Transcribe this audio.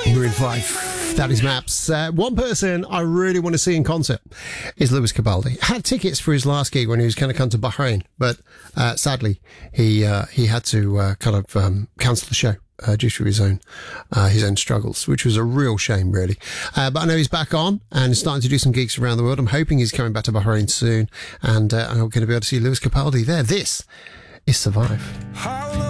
Maroon 5. That is Maps. One person I really want to see in concert is Lewis Capaldi. Had tickets for his last gig when he was going to come to Bahrain, but sadly he had to cancel the show due to his own struggles, which was a real shame, really. But I know he's back on and is starting to do some gigs around the world. I'm hoping he's coming back to Bahrain soon, and I'm going to be able to see Lewis Capaldi there. This is Survive.